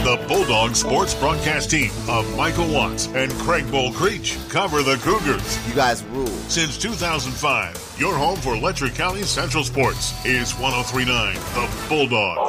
The Bulldog Sports Broadcast Team of Michael Watts and Craig Bull Creech cover the Cougars. You guys rule. Since 2005, your home for Letcher County Central Sports is 103.9 The Bulldogs.